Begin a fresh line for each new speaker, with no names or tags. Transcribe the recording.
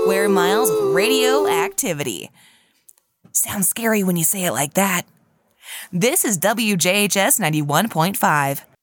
square miles of radioactivity. Sounds scary when you say it like that. This is WJHS 91.5.